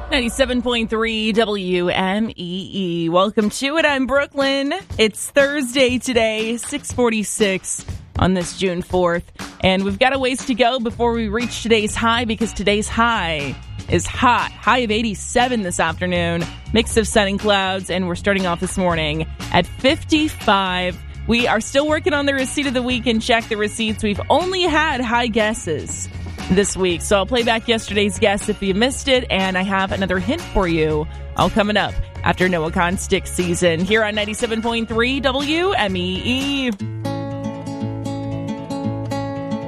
97.3 WMEE. Welcome to it. I'm Brooklyn. It's Thursday today, 6:46 on this June 4th. And we've got a ways to go before we reach today's high because today's high is hot. High of 87 this afternoon. Mix of sun and clouds. And we're starting off this morning at 55. We are still working on the receipt of the week and check the receipts. We've only had high guesses this week. So I'll play back yesterday's guess if you missed it, and I have another hint for you all coming up after Noah Kahn Stick Season here on 97.3 WMEE.